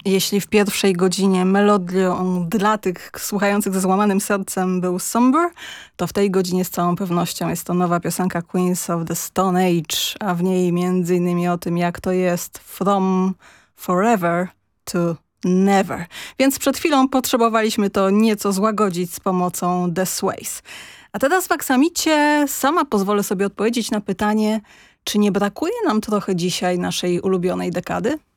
Jeśli w pierwszej godzinie melodią dla tych słuchających ze złamanym sercem był Somber, to w tej godzinie z całą pewnością jest to nowa piosenka Queens of the Stone Age, a w niej między innymi o tym, jak to jest from forever to never. Więc przed chwilą potrzebowaliśmy to nieco złagodzić z pomocą The Sways. A teraz w Aksamicie sama pozwolę sobie odpowiedzieć na pytanie, czy nie brakuje nam trochę dzisiaj naszej ulubionej dekady?